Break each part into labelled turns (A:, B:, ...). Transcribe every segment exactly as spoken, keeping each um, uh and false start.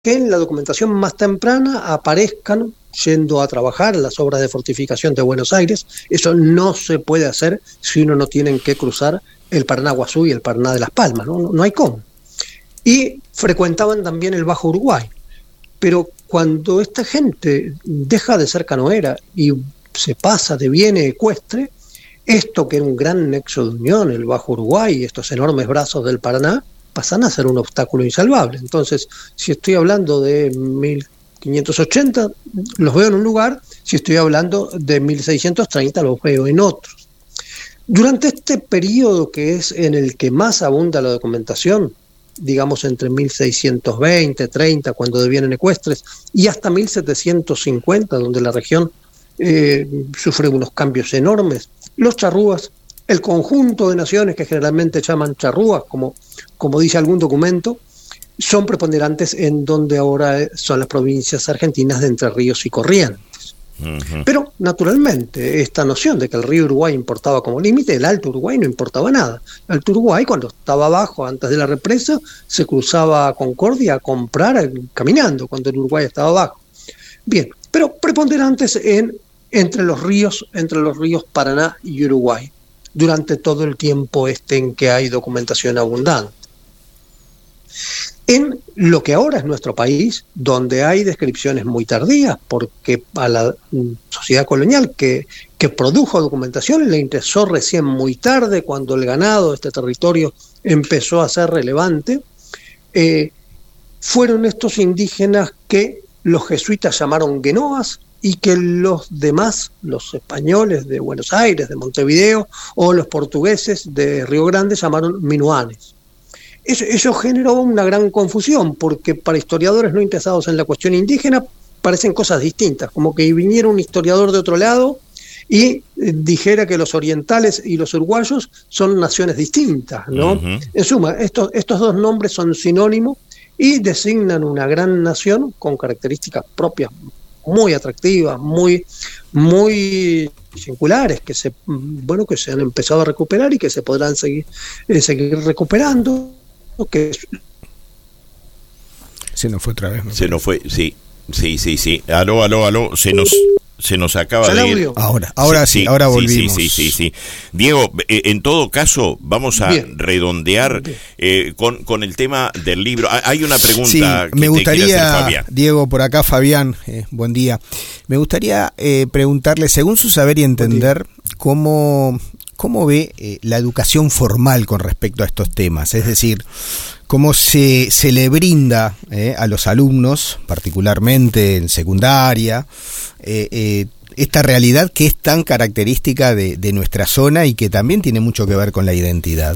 A: que en la documentación más temprana aparezcan yendo a trabajar las obras de fortificación de Buenos Aires. Eso no se puede hacer si uno no tiene que cruzar el Paraná Guazú y el Paraná de Las Palmas, ¿no? No, no hay cómo. Y frecuentaban también el Bajo Uruguay. Pero cuando esta gente deja de ser canoera y se pasa, deviene ecuestre, esto que era un gran nexo de unión, el Bajo Uruguay y estos enormes brazos del Paraná, pasan a ser un obstáculo insalvable. Entonces, si estoy hablando de mil quinientos ochenta, los veo en un lugar; si estoy hablando de mil seiscientos treinta, los veo en otros. Durante este periodo, que es en el que más abunda la documentación, digamos entre mil seiscientos veinte, treinta, cuando devienen ecuestres, y hasta mil setecientos cincuenta, donde la región eh, sufre unos cambios enormes, los charrúas, el conjunto de naciones que generalmente llaman charrúas, como, como dice algún documento, son preponderantes en donde ahora son las provincias argentinas de Entre Ríos y Corrientes. Uh-huh. Pero, naturalmente, esta noción de que el río Uruguay importaba como límite, el Alto Uruguay no importaba nada. El Alto Uruguay, cuando estaba abajo, antes de la represa, se cruzaba a Concordia a comprar caminando, cuando el Uruguay estaba abajo. Bien, pero preponderantes en, entre los ríos, entre los ríos Paraná y Uruguay, durante todo el tiempo este en que hay documentación abundante. En lo que ahora es nuestro país, donde hay descripciones muy tardías, porque a la sociedad colonial que, que produjo documentación le interesó recién muy tarde, cuando el ganado de este territorio empezó a ser relevante, eh, fueron estos indígenas que los jesuitas llamaron guenoas, y que los demás, los españoles de Buenos Aires, de Montevideo, o los portugueses de Río Grande, llamaron minuanes. Eso, eso generó una gran confusión, porque para historiadores no interesados en la cuestión indígena parecen cosas distintas, como que viniera un historiador de otro lado y eh, dijera que los orientales y los uruguayos son naciones distintas, ¿no? Uh-huh. En suma, estos, estos dos nombres son sinónimos y designan una gran nación con características propias muy atractivas, muy, muy singulares, que se, bueno, que se han empezado a recuperar y que se podrán seguir, eh, seguir recuperando. Que
B: se nos fue otra vez.
C: Se nos fue, sí, sí, sí, sí. Aló, aló, aló. Se nos, se nos acaba de ir.
B: Ahora, ahora sí, sí, ahora volvimos.
C: Sí, sí, sí, sí, sí. Diego, eh, en todo caso, vamos a Bien. redondear eh, con, con el tema del libro. Hay una pregunta
B: sí,
C: que
B: me gustaría,
C: te quiere hacer Fabián.
B: Diego, por acá, Fabián, eh, buen día. Me gustaría eh, preguntarle, según su saber y entender, cómo... ¿Cómo ve eh, la educación formal con respecto a estos temas? Es decir, ¿cómo se, se le brinda eh, a los alumnos, particularmente en secundaria, eh, eh, esta realidad que es tan característica de, de nuestra zona y que también tiene mucho que ver con la identidad?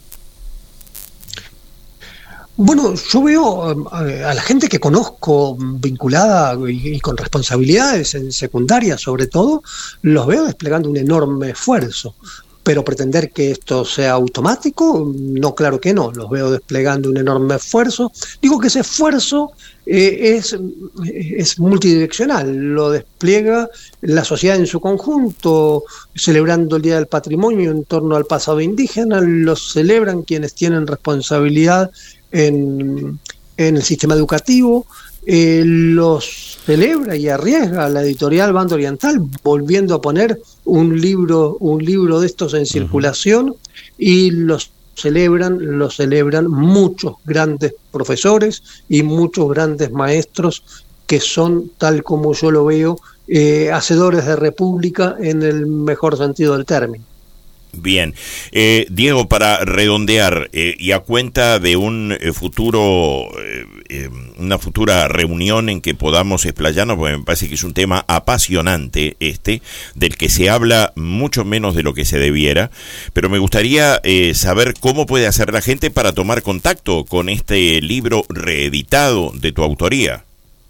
A: Bueno, yo veo a la gente que conozco vinculada y, y con responsabilidades en secundaria, sobre todo, los veo desplegando un enorme esfuerzo. Pero pretender que esto sea automático, no, claro que no. Los veo desplegando un enorme esfuerzo. Digo que ese esfuerzo eh, es, es multidireccional. Lo despliega la sociedad en su conjunto, celebrando el Día del Patrimonio en torno al pasado indígena. Lo celebran quienes tienen responsabilidad en, en el sistema educativo. Eh, los celebra y arriesga la editorial Banda Oriental, volviendo a poner un libro, un libro de estos en circulación, uh-huh. y los celebran, los celebran muchos grandes profesores y muchos grandes maestros que son, tal como yo lo veo, eh, hacedores de república en el mejor sentido del término.
C: Bien, eh, Diego, para redondear eh, y a cuenta de un eh, futuro, eh, eh, una futura reunión en que podamos explayarnos, porque me parece que es un tema apasionante este, del que se habla mucho menos de lo que se debiera, pero me gustaría eh, saber cómo puede hacer la gente para tomar contacto con este libro reeditado de tu autoría.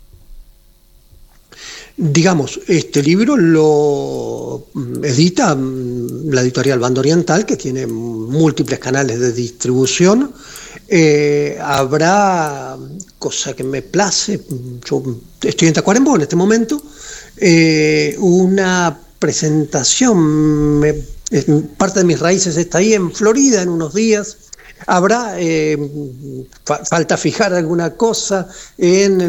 A: Digamos, este libro lo edita la editorial Banda Oriental, que tiene múltiples canales de distribución. Eh, habrá, cosa que me place, yo estoy en Tacuarembó en este momento, eh, una presentación, me, parte de mis raíces está ahí en Florida en unos días, Habrá, eh, fa- falta fijar alguna cosa en